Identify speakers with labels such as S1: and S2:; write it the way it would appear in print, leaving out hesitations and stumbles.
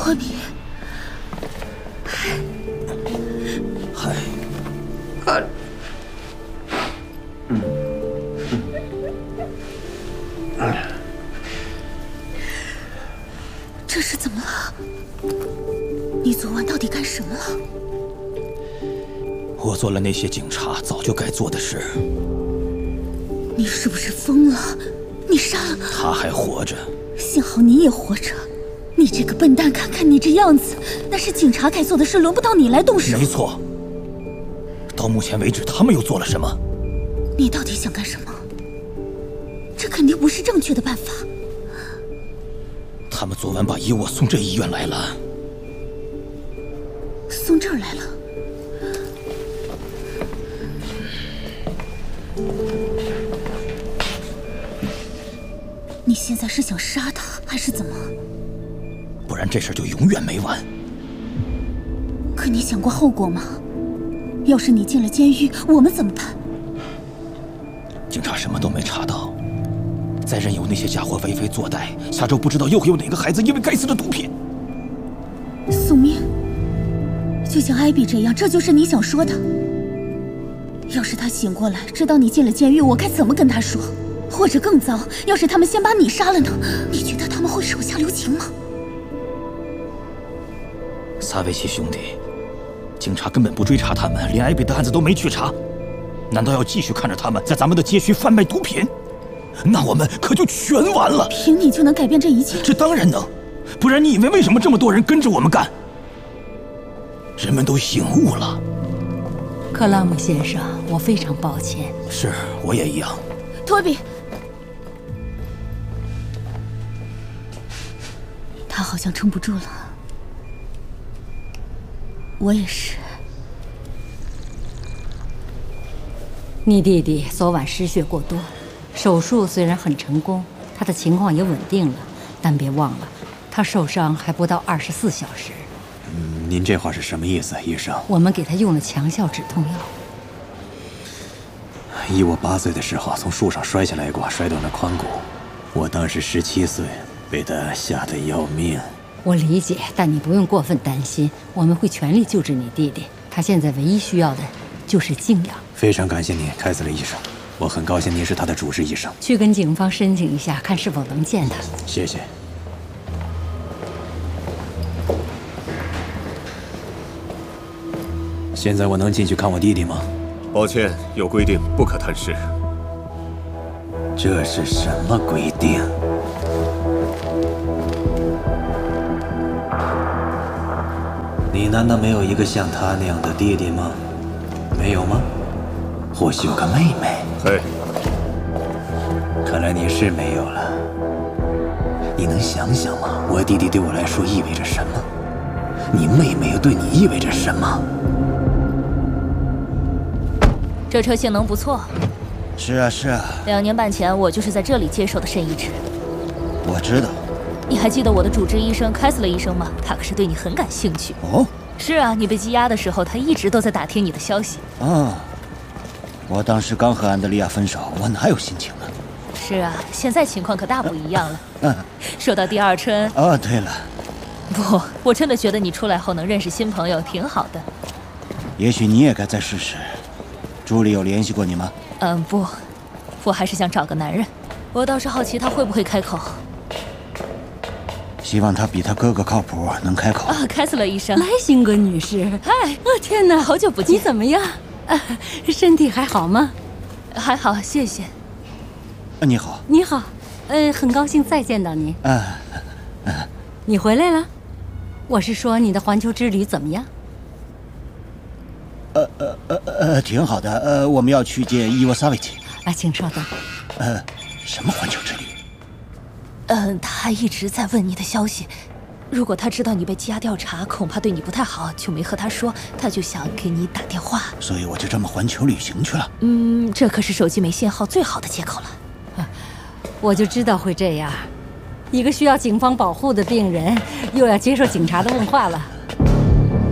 S1: 托比，
S2: 嗨，
S3: 卡里，
S1: 这是怎么了？你昨晚到底干什么了？
S2: 我做了那些警察早就该做的事。
S1: 你是不是疯了？你杀了
S2: 他还活着，
S1: 幸好你也活着。你这个笨蛋，看看你这样子，那是警察该做的事，轮不到你来动手。
S2: 没错。到目前为止，他们又做了什么？
S1: 你到底想干什么？这肯定不是正确的办法。
S2: 他们昨晚把伊沃送这医院来了。
S1: 送这儿来了？你现在是想杀他，还是怎么？
S2: 不然这事就永远没完。
S1: 可你想过后果吗？要是你进了监狱，我们怎么办？
S2: 警察什么都没查到，再任由那些家伙为非作歹，下周不知道又会有哪个孩子因为该死的毒品
S1: 送命。就像艾比这样，这就是你想说的。要是他醒过来，知道你进了监狱，我该怎么跟他说？或者更糟，要是他们先把你杀了呢？你觉得他们会手下留情吗？
S2: 萨维奇兄弟，警察根本不追查他们，连艾比的案子都没去查，难道要继续看着他们在咱们的街区贩卖毒品？那我们可就全完了。
S1: 凭你就能改变这一切？
S2: 这当然能，不然你以为为什么这么多人跟着我们干？人们都醒悟了。
S4: 克拉姆先生，我非常抱歉。
S2: 是，我也一样。
S1: 托比，他好像撑不住了。我也是。
S4: 你弟弟昨晚失血过多，手术虽然很成功，他的情况也稳定了，但别忘了，他受伤还不到24小时。
S5: 您这话是什么意思，医生？
S4: 我们给他用了强效止痛药。
S5: 以我8岁的时候从树上摔下来过，摔断了髋骨。我当时17岁，被他吓得要命。
S4: 我理解，但你不用过分担心，我们会全力救治你弟弟。他现在唯一需要的就是静养。非常感谢你，凯瑟琳医生，我很高兴您是他的主治医生。去跟警方申请一下，看是否能见他。谢谢。
S5: 现在我能进去看我弟弟吗？
S6: 抱歉，有规定不可探视。
S5: 这是什么规定？你难道没有一个像他那样的弟弟吗？没有吗？或许有个妹妹。
S6: 嘿，
S5: 看来你是没有了。你能想想吗？我弟弟对我来说意味着什么？你妹妹又对你意味着什么？
S7: 这车性能不错。
S8: 是啊，是啊。
S7: 2年半前，我就是在这里接受的肾移植。
S8: 我知道。
S7: 你还记得我的主治医生凯瑟琳医生吗？他可是对你很感兴趣。
S8: 哦。
S7: 是啊，你被羁押的时候，他一直都在打听你的消息。
S8: 啊。我当时刚和安德利亚分手，我哪有心情啊？
S7: 是啊，现在情况可大不一样了。说到第二春。
S8: 哦，对了。
S7: 不，我真的觉得你出来后能认识新朋友，挺好的。
S8: 也许你也该再试试。朱莉有联系过你吗？
S7: 不，我还是想找个男人。我倒是好奇他会不会开口。
S8: 希望他比他哥哥靠谱，能开口。
S7: 凯瑟琳医生，
S4: 莱辛格女士，
S7: 嗨！
S4: 天哪，
S7: 好久不见，
S4: 你怎么样？身体还好吗？
S7: 还好，谢谢。
S8: 你好。
S4: 你好，很高兴再见到您。你回来了？我是说你的环球之旅怎么样？
S8: 挺好的。我们要去见伊沃萨维奇。
S4: 请稍等。
S8: 什么环球之旅？
S7: 他一直在问你的消息。如果他知道你被羁押调查，恐怕对你不太好，就没和他说。他就想给你打电话。
S8: 所以我就这么环球旅行去了。
S7: 这可是手机没信号最好的借口了。
S4: 我就知道会这样。一个需要警方保护的病人，又要接受警察的问话了。